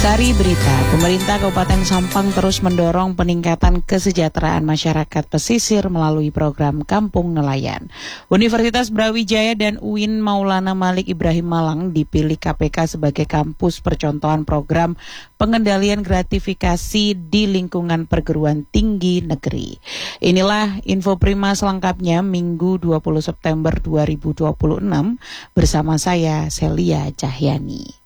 Sari Berita, pemerintah Kabupaten Sampang terus mendorong peningkatan kesejahteraan masyarakat pesisir melalui program Kampung Nelayan. Universitas Brawijaya dan UIN Maulana Malik Ibrahim Malang dipilih KPK sebagai kampus percontohan program pengendalian gratifikasi di lingkungan perguruan tinggi negeri. Inilah info prima selengkapnya Minggu 20 September 2026 bersama saya Celia Cahyani.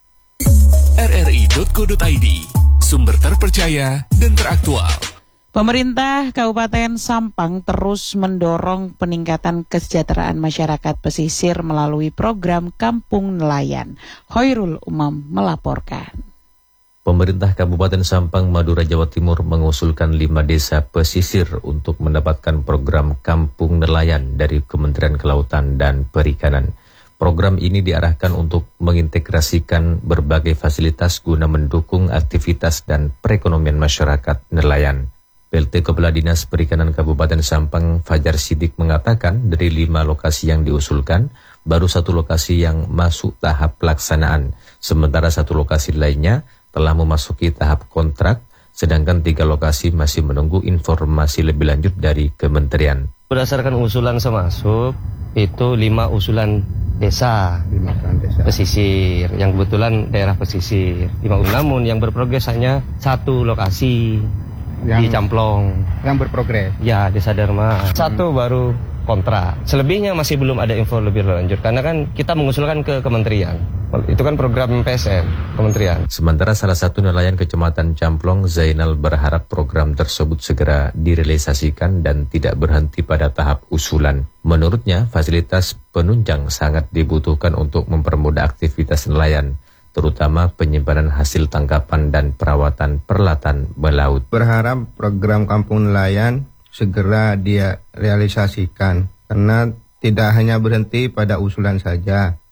RRI.co.id, sumber terpercaya dan teraktual. Pemerintah Kabupaten Sampang terus mendorong peningkatan kesejahteraan masyarakat pesisir melalui program Kampung Nelayan. Hoirul Umam melaporkan. Pemerintah Kabupaten Sampang, Madura, Jawa Timur mengusulkan 5 desa pesisir untuk mendapatkan program Kampung Nelayan dari Kementerian Kelautan dan Perikanan. Program ini diarahkan untuk mengintegrasikan berbagai fasilitas guna mendukung aktivitas dan perekonomian masyarakat nelayan. PLT Kepala Dinas Perikanan Kabupaten Sampang, Fajar Sidik, mengatakan dari 5 lokasi yang diusulkan, baru 1 lokasi yang masuk tahap pelaksanaan, sementara 1 lokasi lainnya telah memasuki tahap kontrak, sedangkan 3 lokasi masih menunggu informasi lebih lanjut dari kementerian. Berdasarkan usulan semasuk, itu 5 usulan desa pesisir, yang kebetulan daerah pesisir. Namun yang berprogres hanya 1 lokasi di Camplong. Yang berprogres? Ya, Desa Dharma. 1 baru kontrak. Selebihnya masih belum ada info lebih lanjut, karena kan kita mengusulkan ke kementerian. Itu kan program PSN, kementerian. Sementara salah satu nelayan Kecamatan Camplong, Zainal, berharap program tersebut segera direalisasikan dan tidak berhenti pada tahap usulan. Menurutnya, fasilitas penunjang sangat dibutuhkan untuk mempermudah aktivitas nelayan, terutama penyimpanan hasil tangkapan dan perawatan peralatan melaut. Berharap program Kampung Nelayan segera dia realisasikan, karena tidak hanya berhenti pada usulan saja,